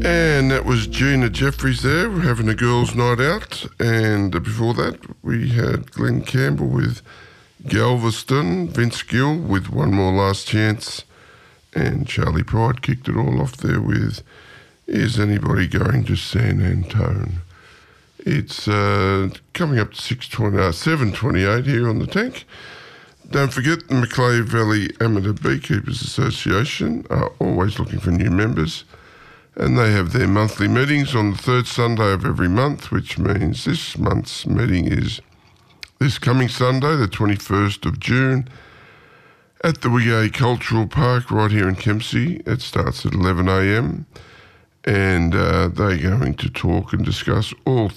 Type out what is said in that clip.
And that was Gina Jeffries there, having a girls' night out. And before that, we had Glenn Campbell with Galveston, Vince Gill with One More Last Chance, and Charlie Pride kicked it all off there with Is Anybody Going to San Antone? It's coming up to 7:28 here on the tank. Don't forget, the Macleay Valley Amateur Beekeepers Association are always looking for new members, and they have their monthly meetings on the third Sunday of every month, which means this month's meeting is this coming Sunday, the 21st of June, at the Wigay Cultural Park right here in Kempsey. It starts at 11 a.m, and they're going to talk and discuss all